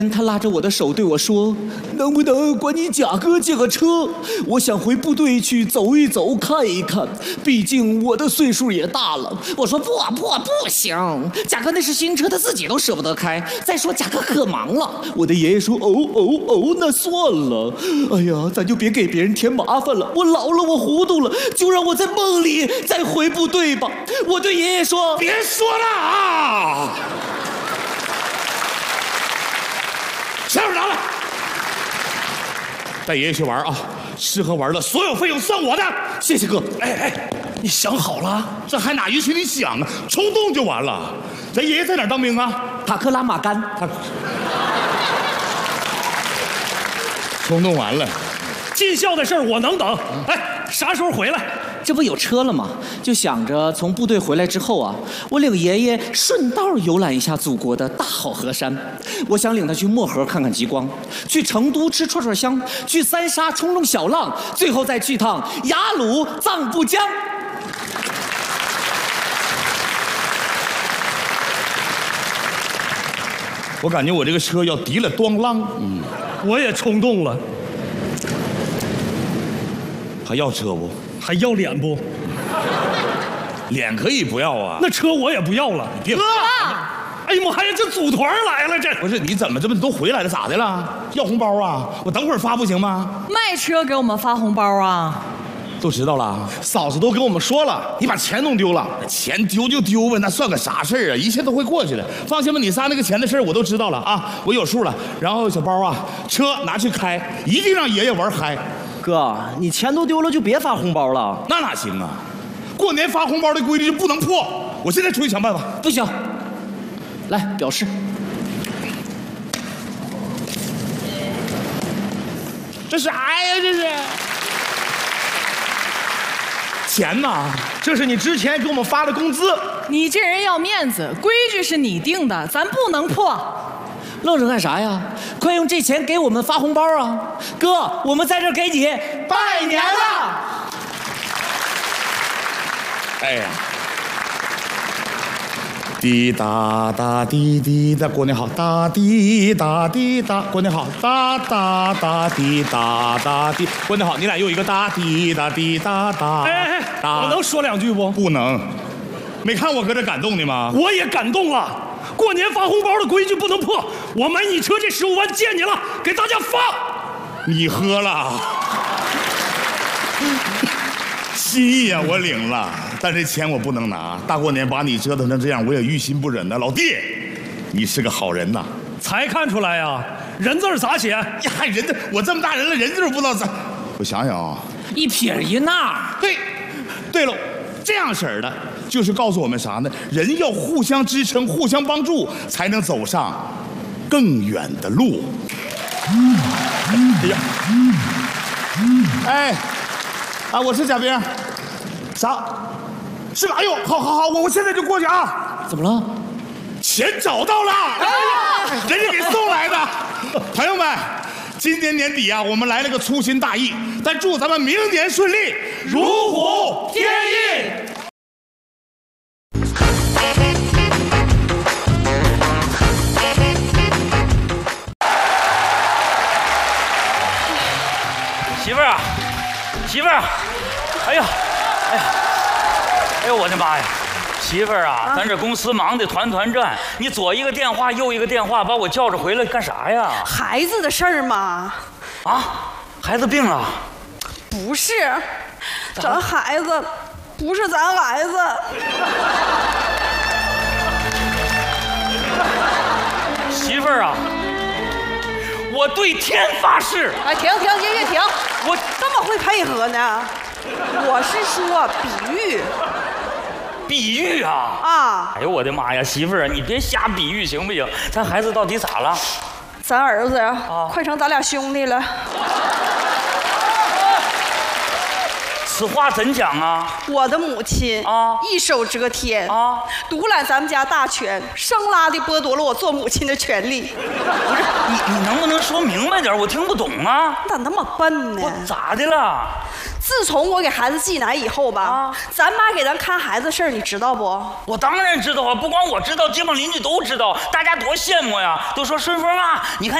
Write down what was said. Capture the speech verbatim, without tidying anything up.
他拉着我的手对我说：“能不能管你贾哥借个车？我想回部队去走一走，看一看。毕竟我的岁数也大了。”我说：“不不不行，贾哥那是新车，他自己都舍不得开。再说贾哥可忙了。”我的爷爷说：“哦哦哦，那算了。哎呀，咱就别给别人添麻烦了。我老了，我糊涂了，就让我在梦里再回部队吧。”我对爷爷说：“ 别说了啊！”钱拿来，带爷爷去玩啊！吃喝玩乐，所有费用算我的。 谢谢哥。 哎哎，你想好了？这还哪允许你想啊？冲动就完了。咱爷爷在哪儿当兵啊？ 塔克拉玛干。 他冲动完了， 尽孝的事儿我能等。哎，啥时候回来？ 这不有车了吗？就想着从部队回来之后啊，我领爷爷顺道游览一下祖国的大好河山。我想领他去漠河看看极光，去成都吃串串香，去三沙冲冲小浪，最后再去趟雅鲁藏布江。 我感觉我这个车要滴了咣啷。嗯， 我也冲动了。 还要车不？ 还要脸不？ 脸可以不要啊。 那车我也不要了。 别哥，哎呀妈呀，这组团来了，这不是你怎么这么都回来了？咋的了？要红包啊？我等会儿发不行吗？ 卖车给我们发红包啊？ 都知道了， 嫂子都跟我们说了，你把钱弄丢了。 钱丢就丢吧，那算个啥事儿啊？一切都会过去的。放心吧，你仨那个钱的事儿我都知道了啊，我有数了。然后小包啊，车拿去开，一定让爷爷玩嗨。 哥，你钱都丢了就别发红包了。 那哪行啊？过年发红包的规矩就不能破。我现在出去想办法。 不行，来表示。 这啥呀？这是钱呐？ 这是你之前给我们发的工资。 你这人要面子，规矩是你定的，咱不能破。 愣着干啥呀？快用这钱给我们发红包啊！哥，我们在这儿给你拜年了。 哎呀，滴答答滴滴答，过年好！答滴答滴答，过年好！答答答滴答答滴，过年好！你俩又一个答滴答滴答答。 哎哎哎，我能说两句不？ 不能，没看我搁这感动的吗？ 我也感动了。过年发红包的规矩不能破，我买你车这十五万借你了，给大家发。 你喝了，心意啊我领了，但这钱我不能拿。大过年把你折腾成这样，我也于心不忍呐。老弟，你是个好人呐。 才看出来呀，人字咋写呀？ 人字，我这么大人了，人字不知道咋。我想想啊， 一撇一捺。 对，对了。这样式儿的，就是告诉我们啥呢？人要互相支撑、互相帮助，才能走上更远的路。哎呀，哎，啊，我是贾冰。啥？是吧？哎呦，好好好，我我现在就过去啊。 怎么了？ 钱找到了，哎、人家给送来的。朋友们，今年年底啊，我们来了个粗心大意，但祝咱们明年顺利，如虎添翼。 媳妇儿啊，媳妇儿，哎呀，哎呀，哎呦我的妈呀！媳妇儿啊，啊咱这公司忙得团团转，你左一个电话，右一个电话，把我叫着回来干啥呀？ 孩子的事儿嘛。 啊，孩子病了？ 不是，咱孩子不是咱孩子。 媳妇儿啊，我对天发誓！ 哎，停停，爷爷停！我这么会配合呢？我是说比喻。 比喻啊！ 啊！ 哎呦我的妈呀，媳妇儿啊，你别瞎比喻行不行？咱孩子到底咋了？ 咱儿子啊，快成咱俩兄弟了。 此话怎讲啊？ 我的母亲啊，一手遮天啊，独揽咱们家大权，生拉的剥夺了我做母亲的权利。 不是你，你能不能说明白点？我听不懂啊！ 你咋那么笨呢？ 我咋的了？ 自自从我给孩子挤奶以后吧，啊、咱妈给咱看孩子的事儿，你知道不？ 我当然知道啊，不光我知道，街坊邻居都知道，大家多羡慕呀！都说顺风啊，你看